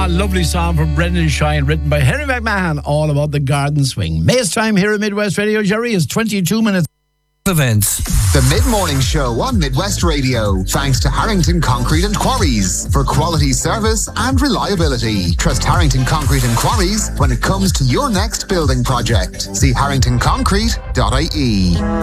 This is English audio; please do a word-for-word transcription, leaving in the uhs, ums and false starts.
lovely song from Brendan Shine, written by Henry McMahon, all about the garden swing. May's time here at Midwest Radio, Jerry, is twenty-two minutes. Events. The Mid-Morning Show on Midwest Radio. Thanks to Harrington Concrete and Quarries for quality service and reliability. Trust Harrington Concrete and Quarries when it comes to your next building project. See harrington concrete dot I E.